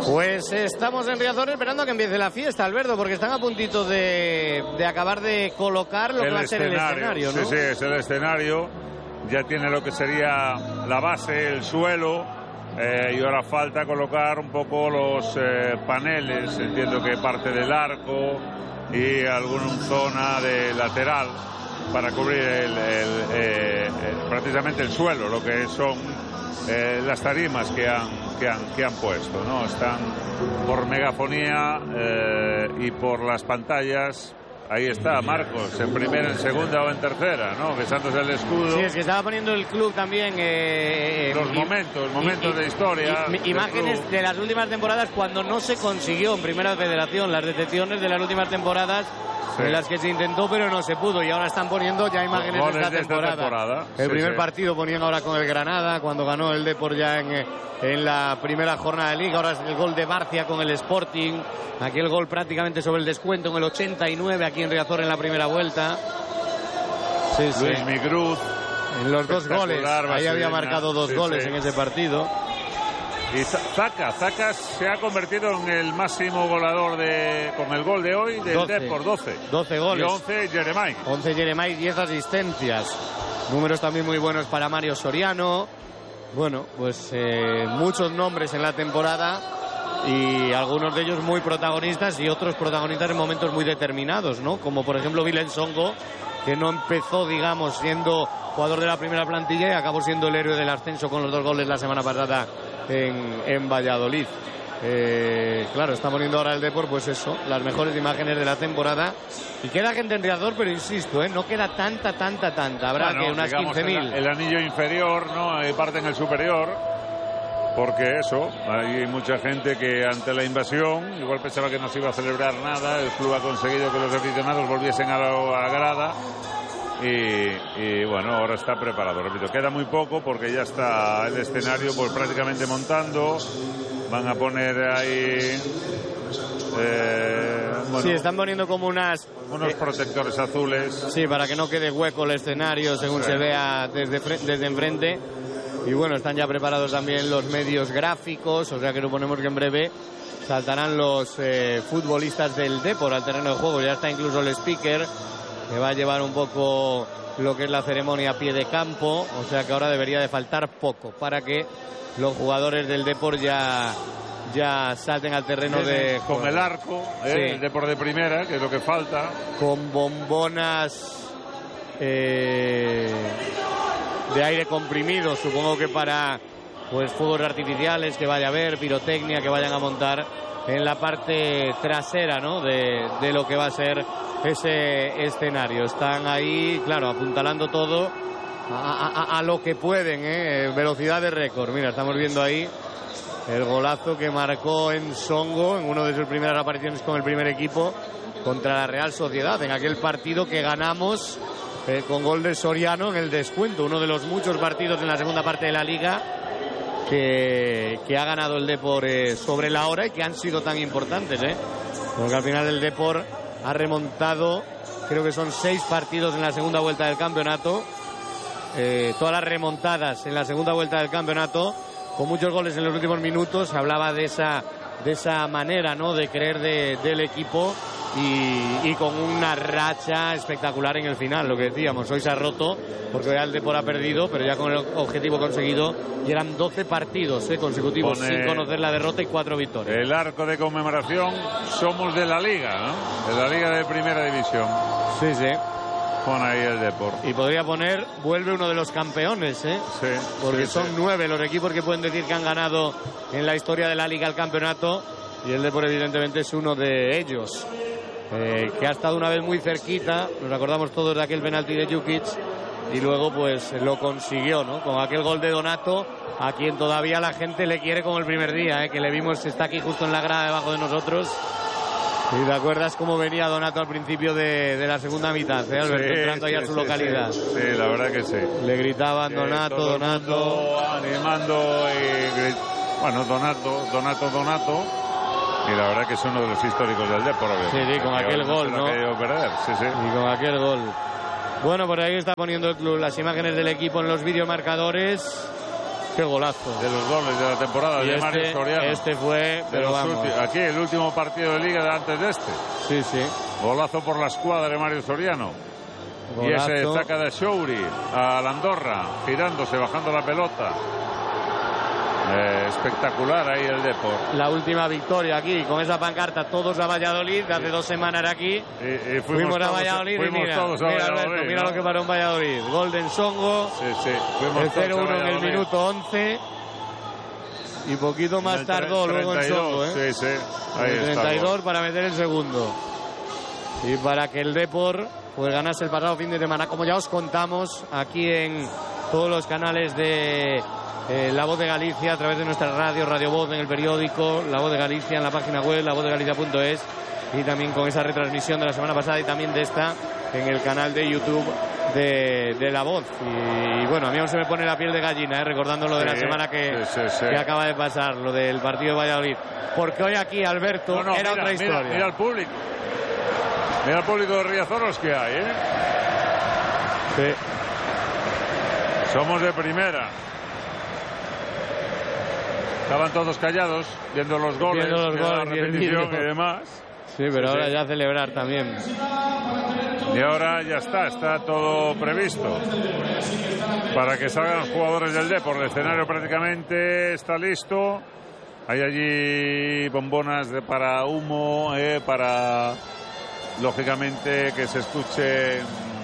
Pues estamos en Riazor esperando a que empiece la fiesta, Alberto, porque están a puntito de acabar de colocar lo que va a ser el escenario, ¿no? Sí, sí, es el escenario. Ya tiene lo que sería la base, el suelo, y ahora falta colocar un poco los paneles. Entiendo que parte del arco y alguna zona de lateral para cubrir prácticamente el suelo, lo que son las tarimas que han puesto, ¿no? Están por megafonía y por las pantallas. Ahí está Marcos, en primera, en segunda o en tercera, ¿no? Besándose el escudo. Sí, es que estaba poniendo el club también los momentos de historia. Imágenes de las últimas temporadas cuando no se consiguió en Primera Federación, las decepciones de las últimas temporadas. Sí. En las que se intentó pero no se pudo, y ahora están poniendo ya imágenes de esta temporada. El primer partido ponían ahora con el Granada, cuando ganó el Depor ya en la primera jornada de Liga. Ahora es el gol de Barcia con el Sporting, aquel gol prácticamente sobre el descuento en el 89 aquí en Riazor en la primera vuelta. Sí, Luis Migruz en los dos goles, ahí había marcado dos goles en ese partido. Y Zaka se ha convertido en el máximo goleador con el gol de hoy del Depor, 12 goles. Y 11 Jeremai. 11 Jeremai, 10 asistencias. Números también muy buenos para Mario Soriano. Bueno, pues muchos nombres en la temporada y algunos de ellos muy protagonistas y otros protagonistas en momentos muy determinados, ¿no? Como por ejemplo Vilén Songo, que no empezó, digamos, siendo jugador de la primera plantilla y acabó siendo el héroe del ascenso con los 2 goles la semana pasada en Valladolid. Claro, está poniendo ahora el Depor, pues eso, las mejores imágenes de la temporada. Y queda gente en Riazor, pero insisto, no queda tanta. Habrá que unas 15.000. El anillo inferior, ¿no? Hay parte en el superior. Porque eso, hay mucha gente que ante la invasión igual pensaba que no se iba a celebrar nada. El club ha conseguido que los aficionados volviesen a la grada. Y bueno, ahora está preparado, repito, queda muy poco porque ya está el escenario pues prácticamente montando. Van a poner ahí sí, están poniendo como unos protectores azules. Sí, para que no quede hueco el escenario según se vea desde enfrente. Y bueno, están ya preparados también los medios gráficos, o sea que suponemos que en breve saltarán los futbolistas del Depor al terreno de juego. Ya está incluso el speaker, que va a llevar un poco lo que es la ceremonia a pie de campo, o sea que ahora debería de faltar poco para que los jugadores del Depor ya salten al terreno de juego. Con el arco, sí. El Depor de primera, que es lo que falta. Con bombonas de aire comprimido, supongo que para pues fuegos artificiales que vaya a haber, pirotecnia que vayan a montar en la parte trasera, ¿no? de lo que va a ser ese escenario. Están ahí, claro, apuntalando todo a lo que pueden, velocidad de récord. Mira, estamos viendo ahí el golazo que marcó en Songo en una de sus primeras apariciones con el primer equipo contra la Real Sociedad, en aquel partido que ganamos con gol de Soriano en el descuento, uno de los muchos partidos en la segunda parte de la Liga que ha ganado el Depor sobre la hora y que han sido tan importantes, porque al final el Depor ha remontado, creo que son 6 partidos en la segunda vuelta del campeonato, todas las remontadas en la segunda vuelta del campeonato, con muchos goles en los últimos minutos. Hablaba de esa manera, ¿no?, de creer del equipo y con una racha espectacular en el final. Lo que decíamos, hoy se ha roto porque hoy el Depor ha perdido, pero ya con el objetivo conseguido, y eran 12 partidos consecutivos sin conocer la derrota y 4 victorias. El arco de conmemoración, somos de la Liga, ¿no? De la Liga de Primera División. Sí. Pon ahí el Depor. Y podría poner, vuelve uno de los campeones, Sí. Porque son 9 los equipos que pueden decir que han ganado en la historia de la Liga el campeonato, y el Depor evidentemente es uno de ellos. Que ha estado una vez muy cerquita, nos acordamos todos de aquel penalti de Jukic, y luego pues lo consiguió, ¿no? Con aquel gol de Donato, a quien todavía la gente le quiere como el primer día, que le vimos, está aquí justo en la grada debajo de nosotros. ¿Y te acuerdas cómo venía Donato al principio de la segunda mitad, Alberto, entrando ahí a su localidad? Sí, la verdad que sí. Le gritaban Donato. Animando y bueno, Donato. Y la verdad que es uno de los históricos del Depor. Sí, con aquel gol, ¿no? Sí. Y con aquel gol. Bueno, por ahí está poniendo el club las imágenes del equipo en los videomarcadores. Qué golazo. De los goles de la temporada y de Mario Soriano. Este fue, pero vamos. Aquí, el último partido de Liga antes de este. Sí, sí. Golazo por la escuadra de Mario Soriano. Golazo. Y ese saca de Shouri a la Andorra, girándose, bajando la pelota. Espectacular ahí el Depor. La última victoria aquí, con esa pancarta, todos a Valladolid. Hace 2 semanas era aquí. Y fuimos a Valladolid y mira, Alberto, mira lo que paró en Valladolid. Gol de Nsongo. Sí. El 0-1 en el minuto 11. Y poquito más tardó luego Nsongo. Sí. Ahí el 32 está, para meter el segundo. Y para que el Depor pues ganase el pasado fin de semana, como ya os contamos aquí en todos los canales de La Voz de Galicia, a través de nuestra radio, Radio Voz en el periódico, La Voz de Galicia en la página web, lavozdeGalicia.es, y también con esa retransmisión de la semana pasada y también de esta en el canal de YouTube de La Voz. Y bueno, a mí aún se me pone la piel de gallina, recordando lo de la semana que acaba de pasar, lo del partido de Valladolid. Porque hoy aquí, Alberto, era otra historia. Mira el público. Mira el público de Riazorros que hay, Sí. Somos de primera. Estaban todos callados, viendo los goles, la repetición y demás. Sí, pero ahora ya celebrar también. Y ahora ya está todo previsto para que salgan los jugadores del Depor. El escenario prácticamente está listo. Hay allí bombonas para humo, para, lógicamente, que se escuche,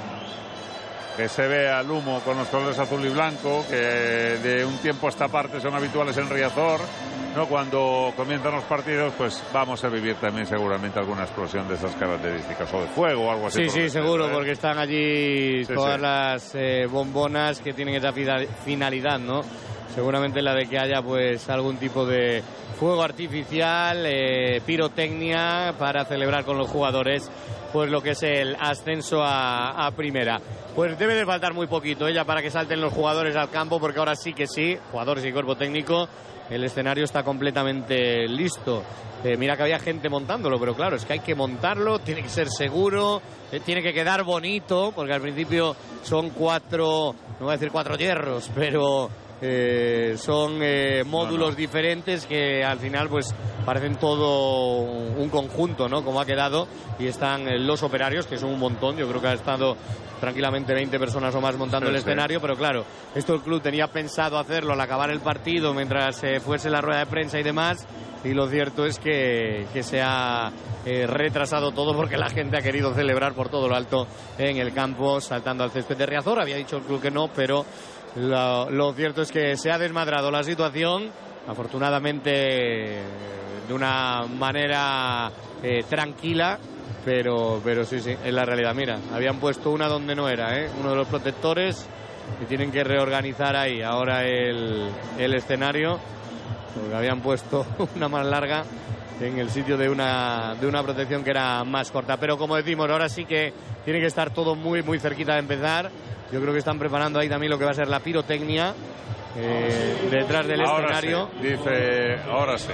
que se vea el humo con los colores azul y blanco, que de un tiempo a esta parte son habituales en Riazor, ¿no? Cuando comienzan los partidos, pues vamos a vivir también seguramente alguna explosión de esas características, o de fuego o algo así. Sí, seguro, porque están allí todas las bombonas que tienen esa finalidad, ¿no? Seguramente la de que haya pues algún tipo de fuego artificial, pirotecnia, para celebrar con los jugadores pues lo que es el ascenso a primera. Pues debe de faltar muy poquito ya para que salten los jugadores al campo, porque ahora sí que sí, jugadores y cuerpo técnico, el escenario está completamente listo. Mira que había gente montándolo, pero claro, es que hay que montarlo, tiene que ser seguro, tiene que quedar bonito, porque al principio son 4, no voy a decir 4 hierros, pero son módulos diferentes que al final pues parecen todo un conjunto, ¿no? Como ha quedado, y están los operarios, que son un montón. Yo creo que ha estado tranquilamente 20 personas o más montando el escenario, pero claro, esto el club tenía pensado hacerlo al acabar el partido, mientras fuese la rueda de prensa y demás, y lo cierto es que se ha retrasado todo porque la gente ha querido celebrar por todo lo alto en el campo, saltando al césped de Riazor. Había dicho el club que no, pero lo cierto es que se ha desmadrado la situación, afortunadamente de una manera tranquila, pero sí, es la realidad. Mira, habían puesto una donde no era, uno de los protectores, y tienen que reorganizar ahí ahora el escenario, porque habían puesto una más larga en el sitio de una protección que era más corta. Pero como decimos, ahora sí que tiene que estar todo muy, muy cerquita de empezar. Yo creo que están preparando ahí también lo que va a ser la pirotecnia detrás del escenario. Sí, dice, ahora sí.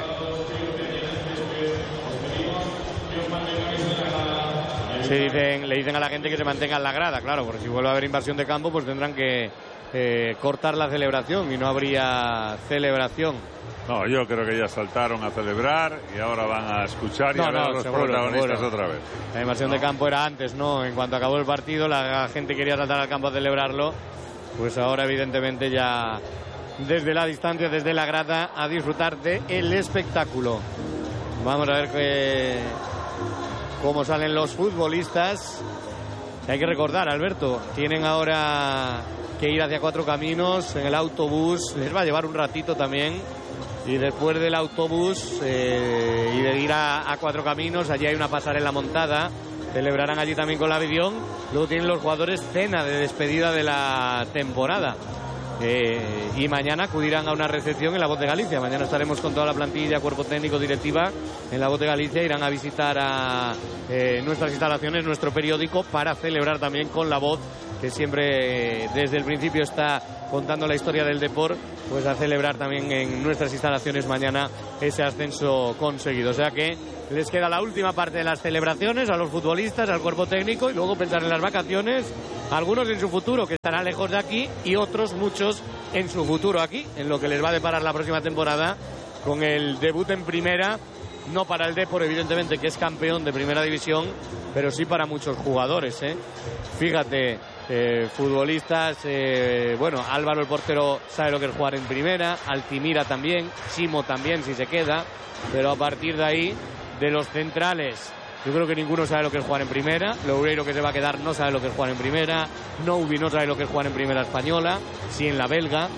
Sí, le dicen a la gente que se mantenga en la grada, claro, porque si vuelve a haber invasión de campo, pues tendrán que cortar la celebración y no habría celebración. No, yo creo que ya saltaron a celebrar y ahora van a escuchar y a ver a los protagonistas otra vez. La invasión de campo era antes, ¿no? En cuanto acabó el partido, la gente quería saltar al campo a celebrarlo. Pues ahora, evidentemente, ya desde la distancia, desde la grada, a disfrutar del espectáculo. Vamos a ver cómo salen los futbolistas. Hay que recordar, Alberto, tienen ahora que ir hacia Cuatro Caminos en el autobús. Les va a llevar un ratito también. Y después del autobús y de ir a Cuatro Caminos, allí hay una pasarela montada. Celebrarán allí también con la afición. Luego tienen los jugadores cena de despedida de la temporada. Y mañana acudirán a una recepción en La Voz de Galicia. Mañana estaremos con toda la plantilla, cuerpo técnico, directiva en La Voz de Galicia. Irán a visitar a nuestras instalaciones, nuestro periódico, para celebrar también con La Voz que siempre desde el principio está contando la historia del deporte, pues a celebrar también en nuestras instalaciones mañana ese ascenso conseguido. O sea que les queda la última parte de las celebraciones a los futbolistas, al cuerpo técnico, y luego pensar en las vacaciones, algunos en su futuro, que estarán lejos de aquí, y otros, muchos, en su futuro aquí, en lo que les va a deparar la próxima temporada, con el debut en primera, no para el Depor, evidentemente, que es campeón de primera división, pero sí para muchos jugadores, ¿eh? Fíjate, futbolistas, bueno, Álvaro el portero sabe lo que es jugar en primera, Altimira también, Chimo también si se queda, pero a partir de ahí, de los centrales, yo creo que ninguno sabe lo que es jugar en primera. Loureiro, que se va a quedar, no sabe lo que es jugar en primera. Noubi no sabe lo que es jugar en primera española, sí en la belga.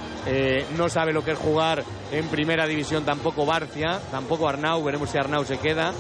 No sabe lo que es jugar en primera división tampoco Barcia, tampoco Arnau, veremos si Arnau se queda.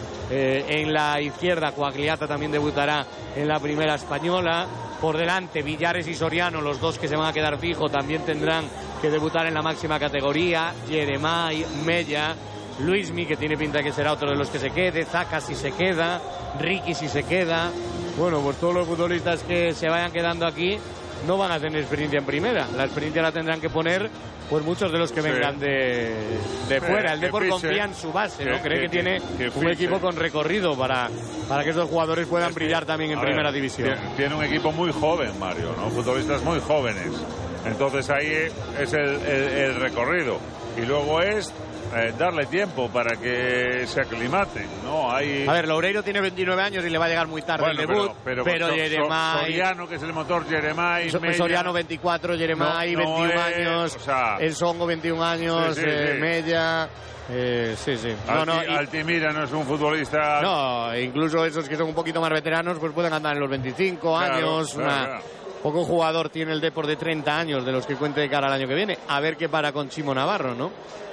En la izquierda Coagliata también debutará en la primera española. Por delante Villares y Soriano, los dos que se van a quedar fijos, también tendrán que debutar en la máxima categoría. Jeremai, Mella, Luismi, que tiene pinta de que será otro de los que se quede, Zaka si se queda, Ricky si se queda. Bueno, pues todos los futbolistas que se vayan quedando aquí no van a tener experiencia en primera. La experiencia la tendrán que poner pues muchos de los que vengan de fuera. El Depor confía en su base, ¿no? Cree que tiene un equipo con recorrido para que esos jugadores puedan brillar también en primera división. Tiene un equipo muy joven, Mario, ¿no? Futbolistas muy jóvenes. Entonces ahí es el recorrido. Y luego es darle tiempo para que se aclimaten, ¿no? A ver, Loureiro tiene 29 años y le va a llegar muy tarde el debut, pero Jeremai, Soriano, que es el motor, Jeremai, Soriano 24, Jeremai 21 años, o sea, el Songo 21 años, sí. Mella, sí. Altimira no es un futbolista. No, incluso esos que son un poquito más veteranos pues pueden andar en los 25 años, claro. Poco jugador tiene el Depor de 30 años de los que cuente de cara al año que viene. A ver qué para con Chimo Navarro, ¿no?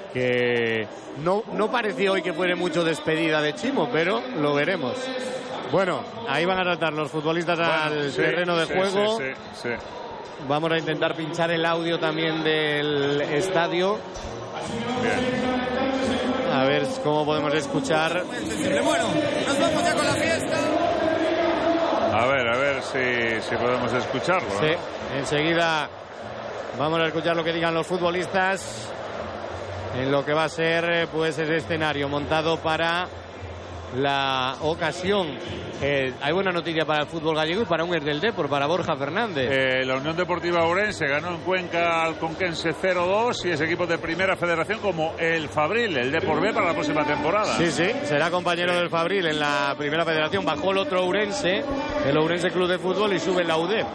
Que no pareció hoy que fuera mucho despedida de Chimo, pero lo veremos. Bueno, ahí van a tratar los futbolistas al terreno de juego. Sí. Vamos a intentar pinchar el audio también del estadio. Bien. A ver cómo podemos escuchar. Bueno, nos vamos ya con la fiesta. A ver si podemos escucharlo, ¿no? Sí, enseguida vamos a escuchar lo que digan los futbolistas en lo que va a ser pues ese escenario montado para la ocasión. Hay buena noticia para el fútbol gallego y para un ex del Depor, para Borja Fernández. La Unión Deportiva Ourense ganó en Cuenca al Conquense 0-2 y es equipo de primera federación como el Fabril, el Depor B, para la próxima temporada. Sí, será compañero del Fabril en la primera federación. Bajó el otro Ourense, el Ourense Club de Fútbol, y sube la UDEP.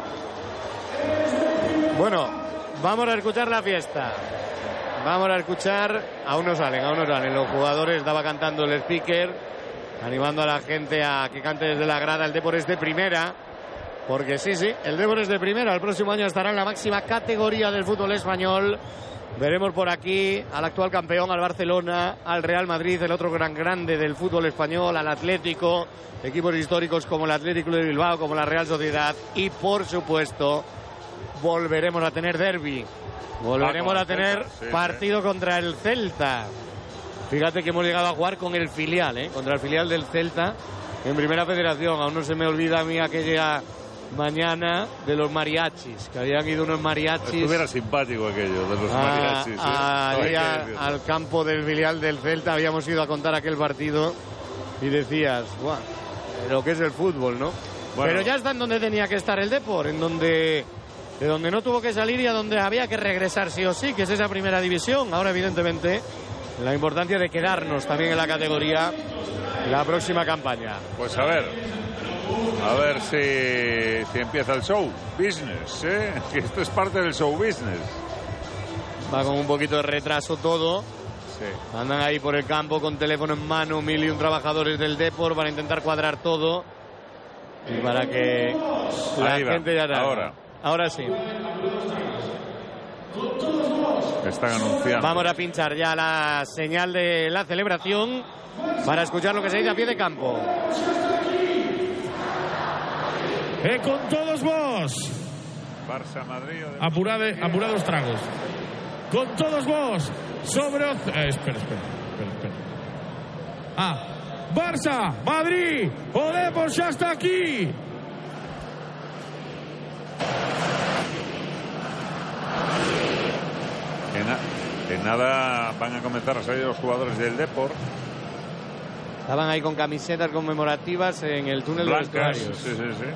Bueno, vamos a escuchar la fiesta. Vamos a escuchar, aún no salen los jugadores. Estaba cantando el speaker, animando a la gente a que cante desde la grada. El Depor es de primera, porque sí, el Depor es de primera. El próximo año estará en la máxima categoría del fútbol español. Veremos por aquí al actual campeón, al Barcelona, al Real Madrid, el otro gran grande del fútbol español, al Atlético, equipos históricos como el Atlético de Bilbao, como la Real Sociedad, y por supuesto volveremos a tener derbi. Volveremos a tener partido contra el Celta. Fíjate que hemos llegado a jugar con el filial, contra el filial del Celta en primera federación. Aún no se me olvida a mí aquella mañana de los mariachis, que habían ido unos mariachis. Estuviera simpático aquello de los mariachis. Al campo del filial del Celta habíamos ido a contar aquel partido y decías, ¡guau! Lo que es el fútbol, ¿no? Bueno. Pero ya está en donde tenía que estar el Depor, de donde no tuvo que salir y a donde había que regresar sí o sí, que es esa primera división. Ahora, evidentemente, la importancia de quedarnos también en la categoría la próxima campaña. Pues a ver si empieza el show business, que esto es parte del show business. Va con un poquito de retraso todo. Sí. Andan ahí por el campo con teléfono en mano, 1001 trabajadores del Depor para intentar cuadrar todo y para que la gente ya Ahora sí. Están anunciando. Vamos a pinchar ya la señal de la celebración para escuchar lo que se dice a pie de campo. Con todos vos. Barça, Madrid. Apurados tragos. Con todos vos. Sobre... Espera. Barça, Madrid, o Depor ya está aquí. En nada van a comenzar a salir los jugadores del Depor. Estaban ahí con camisetas conmemorativas en el túnel de los vestuarios. Sí.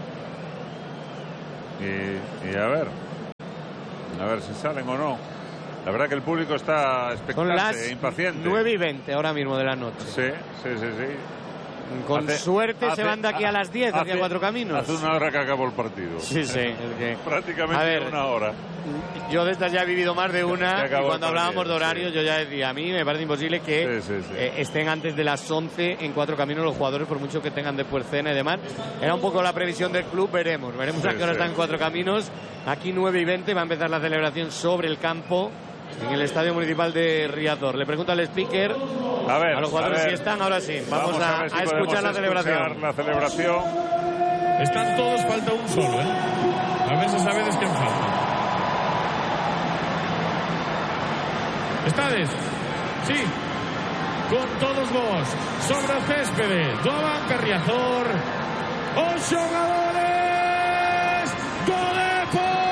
Y a ver si salen o no. La verdad que el público está expectante, impaciente. 9:20 ahora mismo de la noche. Sí. Con suerte se van de aquí a las 10 hacia Cuatro Caminos. Hace una hora que acabó el partido. Sí. Prácticamente una hora. Yo de estas ya he vivido más de una. Y cuando hablábamos de horarios, yo ya decía, a mí me parece imposible que estén antes de las 11 en Cuatro Caminos los jugadores, por mucho que tengan después cena y demás. Era un poco la previsión del club, veremos a qué hora están en Cuatro Caminos. Aquí 9:20 va a empezar la celebración sobre el campo en el Estadio Municipal de Riazor. Le pregunta al speaker a los jugadores si están. Ahora sí, vamos a escuchar la celebración. Están todos, falta un solo, A ver si sabéis quién falta. ¿Estades? Sí. Con todos vos, sobre o céspede do Abanca Riazor, os xogadores do Depor.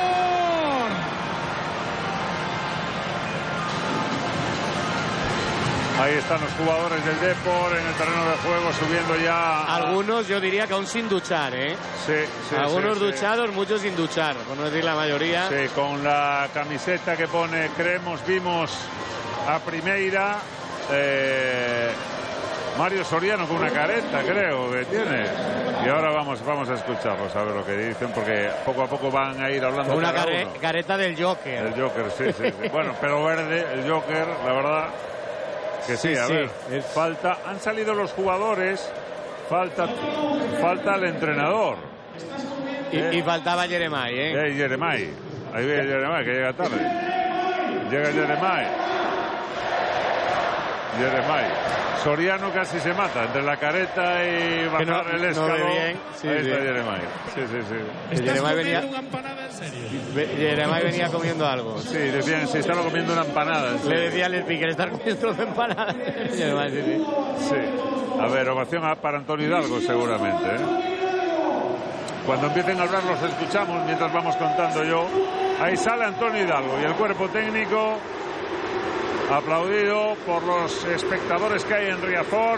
Ahí están los jugadores del Depor en el terreno de juego, subiendo ya. Algunos, yo diría que aún sin duchar, Sí. Algunos duchados, muchos sin duchar, por no decir la mayoría. Sí, con la camiseta que pone vimos a Primeira. Mario Soriano con una careta, creo que tiene. Y ahora vamos a escucharlos, a ver lo que dicen, porque poco a poco van a ir hablando. Una careta del Joker. El Joker, sí. Bueno, pero verde, el Joker, la verdad. Que sí, a ver, falta, han salido los jugadores, falta el entrenador. Y faltaba Jeremai, Jeremai, ahí viene Jeremai, que llega tarde. Llega Jeremai. Soriano casi se mata entre la careta y bajar el escalón. Ahí está Jeremai. Sí. Jeremai venía una empanada, en serio. Jeremai venía comiendo algo. Sí, decían, si estaba comiendo una empanada. Le decía al speaker, estar comiendo una empanada. Jeremai, sí. A ver, ovación para Antonio Hidalgo seguramente. Cuando empiecen a hablar los escuchamos mientras vamos contando yo. Ahí sale Antonio Hidalgo y el cuerpo técnico aplaudido por los espectadores que hay en Riazor.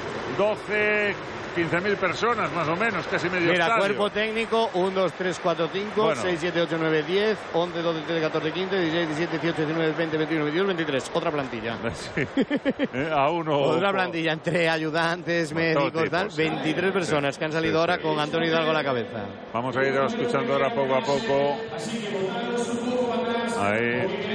15.000 personas más o menos, casi medio estadio. Cuerpo técnico 1, 2, 3, 4, 5, 6, 7, 8, 9, 10, 11, 12, 13, 14, 15, 16, 17, 18, 19, 20, 21, 22, 23. Otra plantilla. Sí. A uno. Otra plantilla entre ayudantes, médicos, tal. 23 personas que han salido ahora con Antonio Hidalgo a la cabeza. Vamos a ir escuchando ahora poco a poco. Ahí.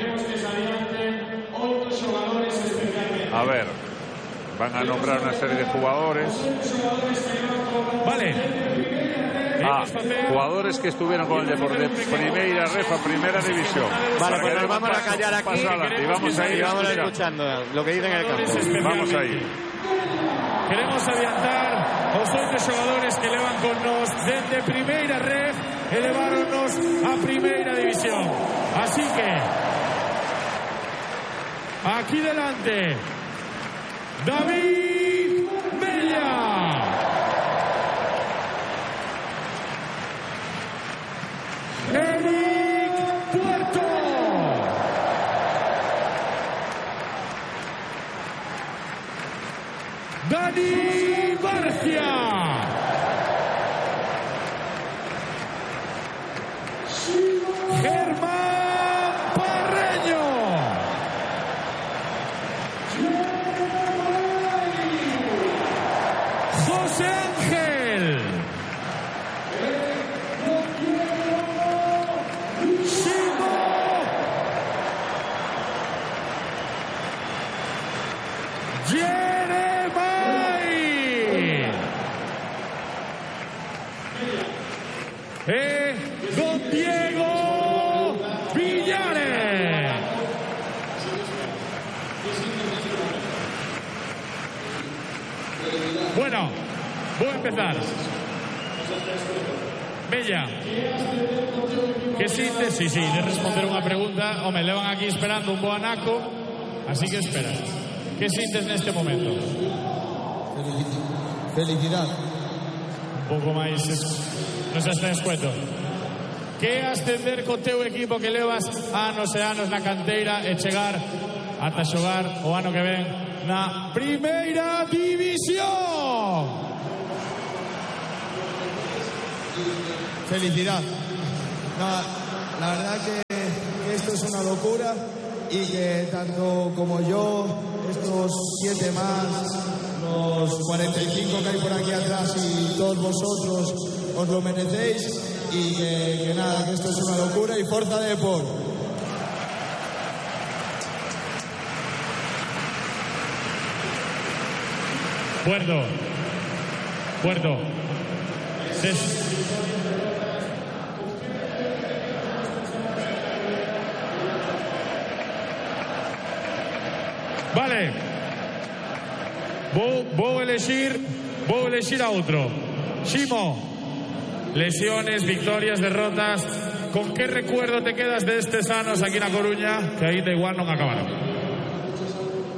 A ver, van a nombrar una serie de jugadores. Vale. Jugadores que estuvieron con el Depor de Primeira Refa, Primera División. Vale, pues nos vamos a callar aquí y vamos a ir escuchando lo que dicen en el campo. Vamos a ir. Queremos adiantar os 8 xogadores que levan con nos desde Primeira Ref, eleváronnos a Primeira División. Así que aquí delante David Mella, Eric Puerto, Dani Barcia, Germán Parreño, José Ángel, Simo, Jeremai, don Diego Villares. Bueno, voy a empezar. Bella, que sientes? Sí, de responder unha pregunta. Me levan aquí esperando un bo anaco, así que espera. Que sientes neste momento? Felicidad. Un pouco máis, non se está escueto. Que ascender co teu equipo que levas anos e anos na canteira e chegar ata xogar o ano que ven na Primeira División. Felicidad. No, la verdad que esto es una locura y que tanto como yo, estos 7 más, los 45 que hay por aquí atrás y todos vosotros os lo merecéis y que nada, que esto es una locura y Forza Depor. Puerto. Vale. Vou elegir a outro. Ximo, lesiones, victorias, derrotas. Con que recuerdo te quedas de estes anos aquí na Coruña que aí da igual non acabaron?